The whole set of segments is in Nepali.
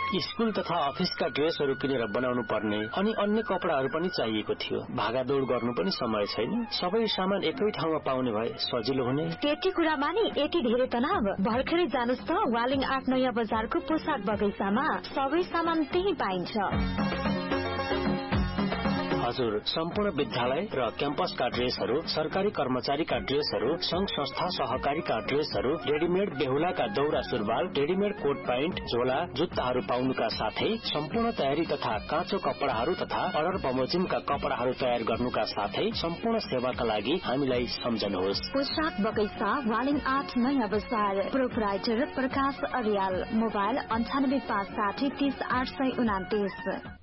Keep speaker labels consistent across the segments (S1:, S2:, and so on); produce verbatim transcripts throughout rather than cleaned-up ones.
S1: स्कूल तथा अफिसका ड्रेसहरू किनेर बनाउनु पर्ने अनि अन्य कपडाहरू पनि चाहिएको थियो। भागादौड़ गर्नु पनि समय छैन। सबै सामान एकै ठाउँमा पाउने भए सजिलो हुने।
S2: त्यति कुरामा नि यति धेरै तनाव। भर्खरै जानुस् त वालिङ आठ नयाँ बजारको पोसाक बगैँचामा सबै सामान त्यही पाइन्छ।
S1: हजुर, सम्पूर्ण विद्यालय र क्याम्पसका ड्रेसहरू, सरकारी कर्मचारीका ड्रेसहरू, संघ संस्था सहकारीका ड्रेसहरू, रेडीमेड बेहुलाका दौरा सुरुवाल, रेडीमेड कोट प्यान्ट, झोला, जुत्ताहरू पाउनुका साथै सम्पूर्ण तयारी तथा काँचो कपडाहरू तथा अर्डर बमोजिमका कपडाहरू तयार गर्नुका साथै सम्पूर्ण सेवाका लागि हामीलाई सम्झनुहोस्।
S2: पोसाक बगैँचा वालिङ आठ नयाँ बजार। प्रोपराइटर प्रकाश अर्याल। मोबाइल अन्ठानब्बे पाँच साठी तीस आठ सय उनातिस।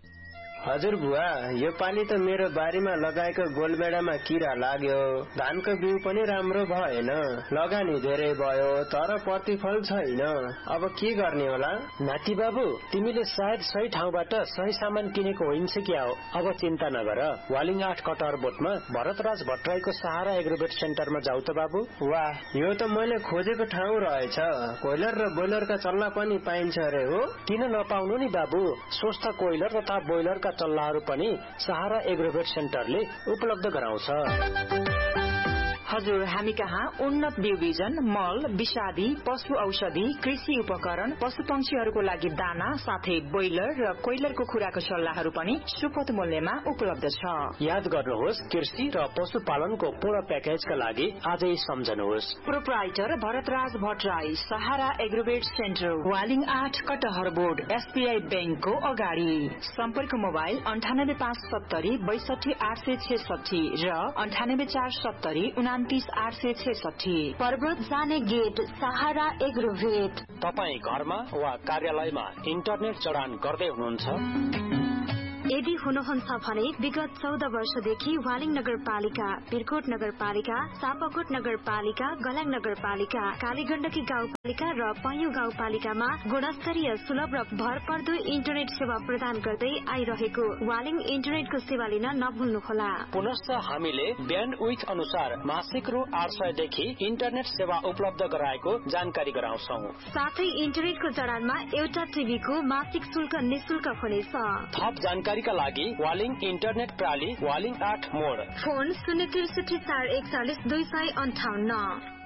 S3: हजुर बुवा, यो पालि त मेरो बारीमा लगाएको गोलबेडामा किरा लाग्यो। धानको बिउ पनि राम्रो भएन। लगानी धेरै भयो तर प्रतिफल छैन। अब के गर्ने होला?
S1: नाति बाबु, तिमीले सायद सही ठाउँबाट सही सामान किनेको होइन्छ क्या हो। अब चिन्ता नगर। वालिङ आठ कटहर बोटमा भरतराज भट्टराईको सहारा एग्रोवेट सेन्टरमा जाऊ त बाबु।
S3: वाह, यो त मैले खोजेको ठाउँ रहेछ। कोइलर र बोइलरका चल्ला पनि पाइन्छ अरे हो?
S1: किन नपाउनु नि बाबु। स्वस्थ कोइलर तथा बोइलरका चल्लाहरू पनि सहारा एग्रोवेट सेन्टरले उपलब्ध गराउँछ।
S4: हजुर, हामी कहाँ उन्नत बिउ बिजन, मल, विषादी, पशु औषधि, कृषि उपकरण, पशु पंक्षीहरूको लागि दाना साथै बोइलर र कोइलरको खुराको सल्लाहहरू पनि सुपथ मूल्यमा उपलब्ध छ।
S1: याद गर्नुहोस्, कृषि र पशुपालनको पूर्ण प्याकेजका लागि आजै सम्झनुहोस्।
S4: प्रोपराइटर भरतराज भट्टराई, सहारा एग्रोवेट सेन्टर, वालिङ आठ कटहर बोर्ड, एसबीआई बैंकको अगाडि। सम्पर्क मोबाइल अन्ठानब्बे पाँच सत्तरी बैसठी आठ सय छेसठी र अन्ठानब्बे चार सत्तरी उनातिस आठ सय छेसठी।
S2: पर्वत जाने गेट सहारा एग्रोवेट।
S1: तपाईँ घरमा वा कार्यालयमा इन्टरनेट जडान गर्दै हुनुहुन्छ?
S2: यदि हुनुहुन्छ भने विगत चौध वर्षदेखि वालिङ नगरपालिका, बिरकोट नगरपालिका, सापकोट नगरपालिका, गलाङ नगरपालिका, कालीगण्डकी गाउँपालिका र पैयुँ गाउँपालिकामा गुणस्तरीय, सुलभ र भरपर्दो इन्टरनेट सेवा प्रदान गर्दै आइरहेको वालिङ इन्टरनेटको सेवा लिन नभुल्नुहोला।
S1: पुनश्च हामीले ब्यान्डविड्थ अनुसार मासिक रु आठ सयदेखि इन्टरनेट सेवा उपलब्ध गराएको जानकारी गराउँछौ।
S2: साथै इन्टरनेटको जडानमा एउटा टिभीको मासिक शुल्क निशुल्क हुनेछ।
S1: थप जानकारी का लागि वालिङ इन्टरनेट प्राली, वालिङ आठ मोड।
S2: फोन शून्य त्रिसठी चार एकचालिस दुई सय अन्ठाउन्न।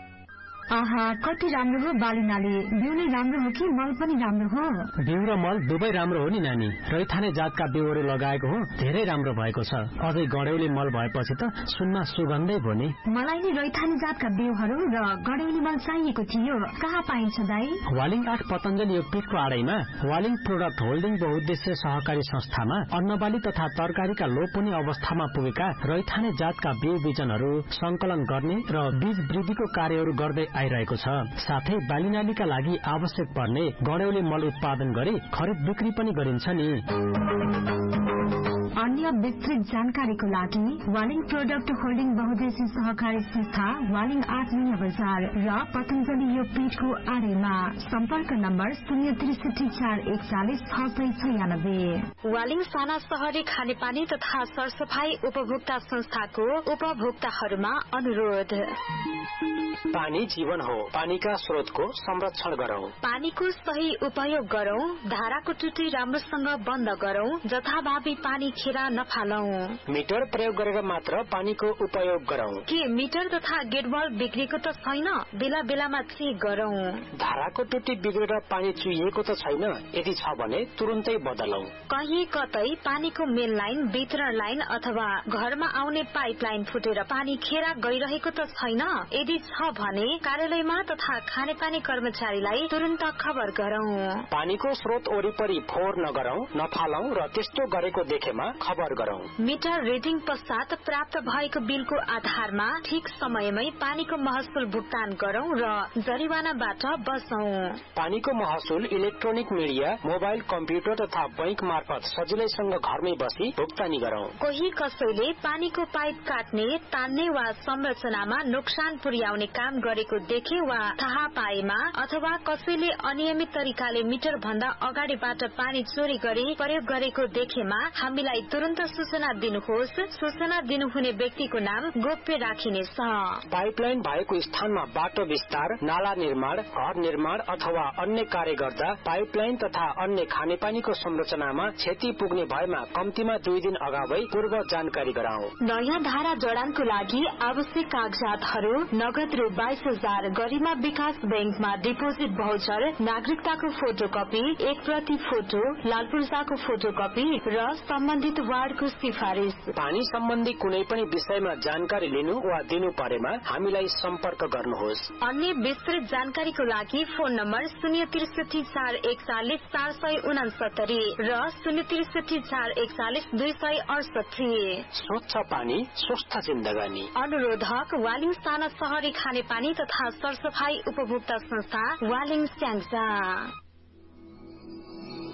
S5: आहा, कति राम्रो हो बालीनाली। बिउ नै राम्रो हो कि मल पनि राम्रो हो?
S1: बिउ र मल दुवै राम्रो हो नि नानी। रैथाने जातका बिउहरू लगाएको हो, धेरै राम्रो भएको छ। अझै गडेउली मल भएपछि त सुनमा सुगन्धै भयो नि।
S5: मलाई नि रैथाने जातका बिउहरू र गडेउली मल चाहिएको थियो। कहाँ पाइन्छ दाई?
S1: वालिङ आठ पतञ्जलि योगपीठको आडैमा वालिङ प्रोडक्ट होल्डिङ बहुउद्देश्य सहकारी संस्थामा अन्नबाली तथा तरकारीका लोपनी अवस्थामा पुगेका रैथाने जातका बिउ बिजनहरू संकलन गर्ने र बीज वृद्धिको कार्यहरू गर्दै आइरहेको छ। साथै बालीनालीका लागि आवश्यक पर्ने गडेउली मल उत्पादन गरी खरिद बिक्री पनि गरिन्छ नि।
S5: अन्य विस्तृत जानकारीको लागि वालिङ प्रोडक्ट होल्डिङ बहुउद्देश्य सहकारी संस्था, वालिङ आठ नयाँ बजार र पतञ्जलि योगपीठको आडैमा। सम्पर्क नम्बर शून्य त्रिसठी चार एकचालिस छ सय छयानब्बे।
S2: वालिङ साना शहरी खानेपानी तथा सरसफाई उपभोक्ता संस्थाको उपभोक्ताहरूमा अनुरोध।
S1: पानी जीवन हो, पानीका स्रोतको संरक्षण गरौं।
S2: पानीको सही उपयोग गरौं। धाराको टुटी राम्रोसँग बन्द गरौं। जथाभावी पानी खेरा नफालौं।
S1: मिटर प्रयोग गरेर मात्र पानीको उपयोग गरौं।
S2: के मिटर तथा गेटबल बिग्रेको त छैन? बेला बेलामा चेक गरौं।
S1: धाराको टुटी बिग्रेर पानी चुहिएको त छैन? यदि छ भने तुरुन्तै बदलौं।
S2: कहीँ कतै पानीको मेन लाइन, वितरण लाइन अथवा घरमा आउने पाइप लाइन फुटेर पानी खेरा गइरहेको त छैन? यदि छ भने कार्यालयमा तथा खानेपानी कर्मचारीलाई तुरन्त खबर गरौं।
S1: पानीको स्रोत वरिपरि फोहोर नगरौं, नफालौं र त्यस्तो गरेको देखेमा खबर गरौं।
S2: मिटर रिडिङ पश्चात प्राप्त भएको बिलको आधारमा ठिक समयमै पानीको महसुल भुक्तान गरौं र जरिवानाबाट बचौं।
S1: पानीको महसुल इलेक्ट्रोनिक मिडिया, मोबाइल, कम्प्युटर तथा बैंक मार्फत सजिलैसँग घरमै बसी भुक्तानी गरौं।
S2: कोही कसैले पानीको पाइप काट्ने, तान्ने वा संरचनामा नोक्सान पुर्याउने काम गरेको देखे वा थाहा पाएमा अथवा कसैले अनियमित तरिकाले मिटर भन्दा अगाडिबाट पानी चोरी गरी प्रयोग गरेको देखेमा हामीलाई तुरन्त सूचना दिनुहोस्। सूचना दिनुहुने व्यक्तिको नाम गोप्य राखिनेछ।
S1: पाइपलाइन भएको स्थानमा बाटो विस्तार, नाला निर्माण, घर निर्माण अथवा अन्य कार्य गर्दा पाइपलाइन तथा अन्य खानेपानीको संरचनामा क्षति पुग्ने भएमा कम्तीमा दुई दिन अगावै पूर्व जानकारी गराऊ।
S2: नयाँ धारा जडानको लागि आवश्यक कागजातहरू नगद रु बाइस हजार, गरिमा विकास बैंकमा डिपोजिट भाउचर, नागरिकताको फोटोकपी, एक प्रति फोटो, लाल पूर्जाको फोटोकपी र सम्बन्धित वार्डको सिफारिश।
S1: पानी सम्बन्धी कुनै पनि विषयमा जानकारी लिनु वा दिनु परेमा हामीलाई सम्पर्क गर्नुहोस्।
S2: अन्य विस्तृत जानकारीको लागि फोन नम्बर शून्य त्रिसठी चार एकचालिस चार सय उनासत्तरी र शून्य त्रिसठी चार एकचालिस दुई सय अडसठी।
S1: स्वच्छ पानी स्वस्थ जिन्दगानी।
S2: अनुरोधक वालिङ साना शहरी खानेपानी तथा सरसफाई उपभोक्ता संस्था Waling Syangja.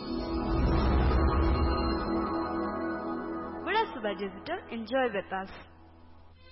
S6: Digital, enjoy with us.